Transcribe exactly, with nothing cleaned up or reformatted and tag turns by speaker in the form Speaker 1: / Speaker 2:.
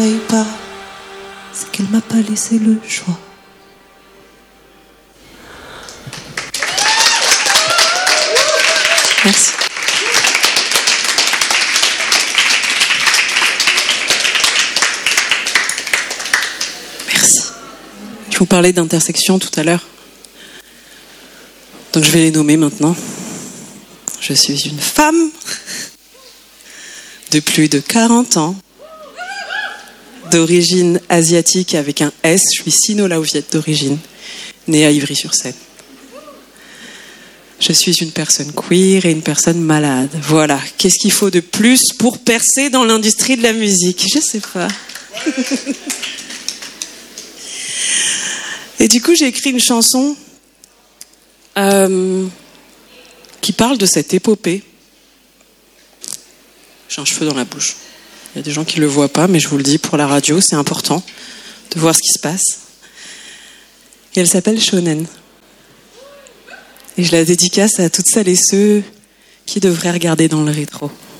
Speaker 1: pas, c'est qu'elle m'a pas laissé le choix. Merci. Merci. Je vous parlais d'intersection tout à l'heure. Donc je vais les nommer maintenant. Je suis une femme de plus de quarante ans, d'origine asiatique avec un S. Je suis sino-laoviette d'origine, née à Ivry-sur-Seine. Je suis une personne queer et une personne malade. Voilà. Qu'est-ce qu'il faut de plus pour percer dans l'industrie de la musique ? Je sais pas. Et du coup, j'ai écrit une chanson euh, qui parle de cette épopée. J'ai un cheveu dans la bouche. Il y a des gens qui ne le voient pas, mais je vous le dis, pour la radio, c'est important de voir ce qui se passe. Et elle s'appelle Shonen. Et je la dédicace à toutes celles et ceux qui devraient regarder dans le rétro.